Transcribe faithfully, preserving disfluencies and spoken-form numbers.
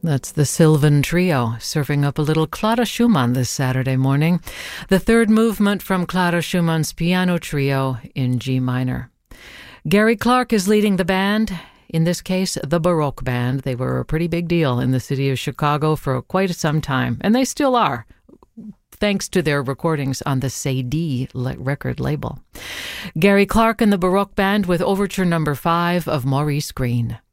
That's the Sylvan Trio, serving up a little Clara Schumann this Saturday morning. The third movement from Clara Schumann's Piano Trio in G minor. Gary Clark is leading the band, in this case, the Baroque Band. They were a pretty big deal in the city of Chicago for quite some time, and they still are, thanks to their recordings on the Sadie record label. Gary Clark and the Baroque Band with Overture Number Five of Maurice Greene.